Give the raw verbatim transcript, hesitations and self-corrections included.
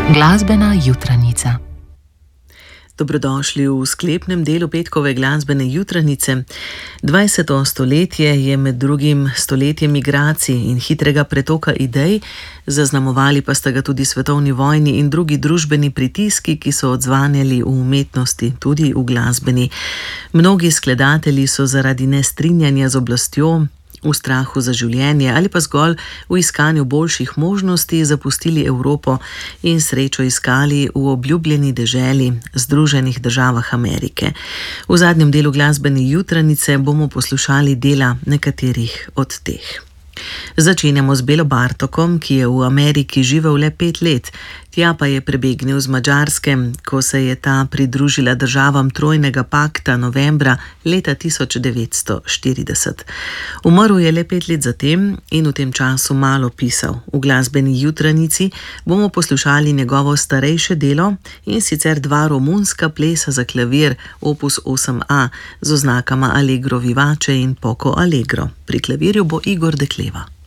Glasbena jutranica. Dobrodošli v sklepnem delu petkove glasbene jutranice. dvajseto stoletje je med drugim stoletje migracij in hitrega pretoka idej, zaznamovali pa sta ga tudi svetovni vojni in drugi družbeni pritiski, ki so odzvanjali v umetnosti, tudi v glasbeni. Mnogi skladatelji so zaradi nestrinjanja z oblastjo, v strahu za življenje ali pa zgolj v iskanju boljših možnosti zapustili Evropo in srečo iskali v obljubljeni deželi, Združenih državah Amerike. V zadnjem delu glasbene jutranice bomo poslušali dela nekaterih od teh. Začenjamo z Belo Bartokom, ki je v Ameriki živel le pet let, tja pa je prebegnil z Madžarske, ko se je ta pridružila državam Trojnega pakta novembra leta tisoč devetsto štirideset. Umrl je le pet let zatem in v tem času malo pisal. V glasbeni jutranici bomo poslušali njegovo starejše delo, in sicer dva romunska plesa za klavir opus osem a z oznakama Allegro vivace in poco allegro. Pri klavirju bo Igor Dekleva.